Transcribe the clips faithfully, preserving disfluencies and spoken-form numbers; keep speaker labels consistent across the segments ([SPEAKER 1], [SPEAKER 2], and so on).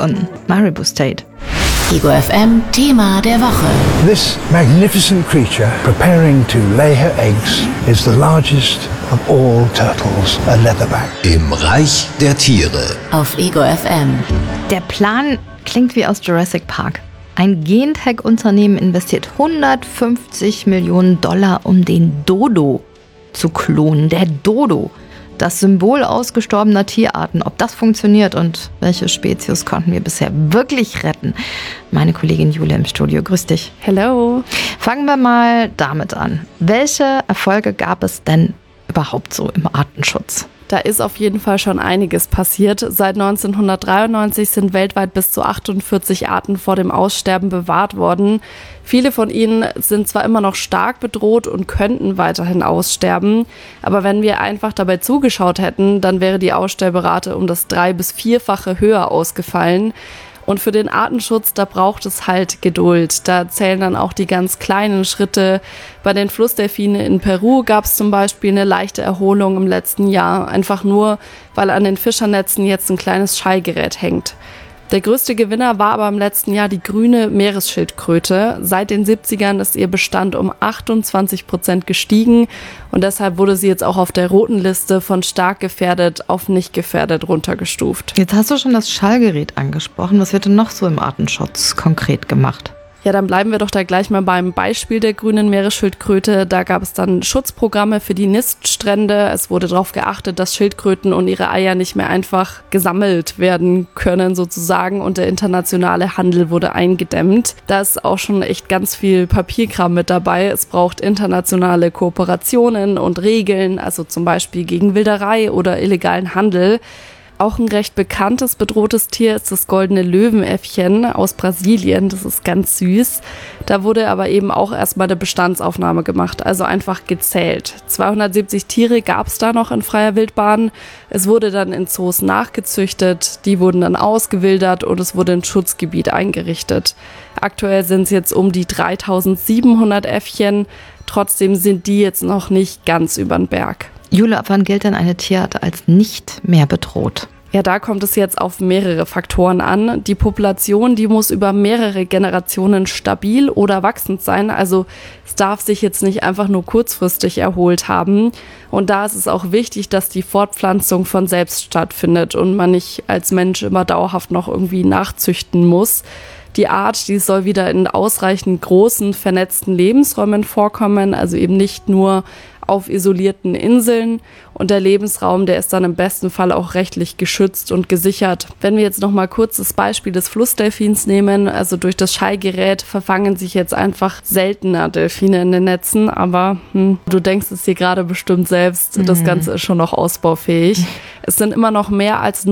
[SPEAKER 1] London, Maribou State.
[SPEAKER 2] Ego F M Thema der Woche.
[SPEAKER 3] This magnificent creature preparing to lay her eggs is the largest of all turtles, a leatherback.
[SPEAKER 4] Im Reich der Tiere.
[SPEAKER 2] Auf Ego F M.
[SPEAKER 1] Der Plan klingt wie aus Jurassic Park. Ein Gentech-Unternehmen investiert hundertfünfzig Millionen Dollar, um den Dodo zu klonen. Der Dodo, das Symbol ausgestorbener Tierarten. Ob das funktioniert und welche Spezies konnten wir bisher wirklich retten? Meine Kollegin Jule im Studio. Grüß dich.
[SPEAKER 5] Hello.
[SPEAKER 1] Fangen wir mal damit an. Welche Erfolge gab es denn überhaupt so im Artenschutz?
[SPEAKER 5] Da ist auf jeden Fall schon einiges passiert. Seit neunzehnhundertdreiundneunzig sind weltweit bis zu achtundvierzig Arten vor dem Aussterben bewahrt worden. Viele von ihnen sind zwar immer noch stark bedroht und könnten weiterhin aussterben, aber wenn wir einfach dabei zugeschaut hätten, dann wäre die Aussterberate um das drei- bis vierfache höher ausgefallen. Und für den Artenschutz, da braucht es halt Geduld. Da zählen dann auch die ganz kleinen Schritte. Bei den Flussdelfinen in Peru gab es zum Beispiel eine leichte Erholung im letzten Jahr. Einfach nur, weil an den Fischernetzen jetzt ein kleines Schallgerät hängt. Der größte Gewinner war aber im letzten Jahr die grüne Meeresschildkröte. Seit den siebzigern ist ihr Bestand um achtundzwanzig Prozent gestiegen und deshalb wurde sie jetzt auch auf der roten Liste von stark gefährdet auf nicht gefährdet runtergestuft.
[SPEAKER 1] Jetzt hast du schon das Schallgerät angesprochen. Was wird denn noch so im Artenschutz konkret gemacht?
[SPEAKER 5] Ja, dann bleiben wir doch da gleich mal beim Beispiel der grünen Meeresschildkröte. Da gab es dann Schutzprogramme für die Niststrände. Es wurde darauf geachtet, dass Schildkröten und ihre Eier nicht mehr einfach gesammelt werden können sozusagen und der internationale Handel wurde eingedämmt. Da ist auch schon echt ganz viel Papierkram mit dabei. Es braucht internationale Kooperationen und Regeln, also zum Beispiel gegen Wilderei oder illegalen Handel. Auch ein recht bekanntes bedrohtes Tier ist das goldene Löwenäffchen aus Brasilien. Das ist ganz süß. Da wurde aber eben auch erstmal eine Bestandsaufnahme gemacht, also einfach gezählt. zweihundertsiebzig Tiere gab es da noch in freier Wildbahn. Es wurde dann in Zoos nachgezüchtet, die wurden dann ausgewildert und es wurde ein Schutzgebiet eingerichtet. Aktuell sind es jetzt um die dreitausendsiebenhundert Äffchen. Trotzdem sind die jetzt noch nicht ganz übern Berg.
[SPEAKER 1] Jule, ab wann gilt denn eine Tierart als nicht mehr bedroht?
[SPEAKER 5] Ja, da kommt es jetzt auf mehrere Faktoren an. Die Population, die muss über mehrere Generationen stabil oder wachsend sein. Also es darf sich jetzt nicht einfach nur kurzfristig erholt haben. Und da ist es auch wichtig, dass die Fortpflanzung von selbst stattfindet und man nicht als Mensch immer dauerhaft noch irgendwie nachzüchten muss. Die Art, die soll wieder in ausreichend großen, vernetzten Lebensräumen vorkommen, also eben nicht nur auf isolierten Inseln und der Lebensraum, der ist dann im besten Fall auch rechtlich geschützt und gesichert. Wenn wir jetzt noch mal kurz das Beispiel des Flussdelfins nehmen, also durch das Schallgerät verfangen sich jetzt einfach seltener Delfine in den Netzen, aber hm, du denkst es dir gerade bestimmt selbst, mhm. Das Ganze ist schon noch ausbaufähig. Es sind immer noch mehr als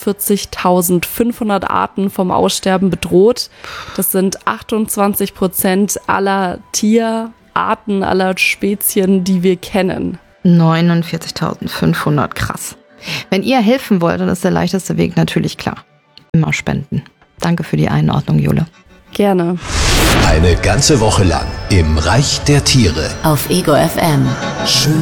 [SPEAKER 5] neunundvierzigtausendfünfhundert Arten vom Aussterben bedroht. Das sind achtundzwanzig Prozent aller Tier- Arten aller Spezien, die wir kennen.
[SPEAKER 1] neunundvierzigtausendfünfhundert, krass. Wenn ihr helfen wollt, dann ist der leichteste Weg natürlich klar. Immer spenden. Danke für die Einordnung, Jule.
[SPEAKER 5] Gerne.
[SPEAKER 4] Eine ganze Woche lang im Reich der Tiere.
[SPEAKER 2] Auf Ego F M.
[SPEAKER 4] Schön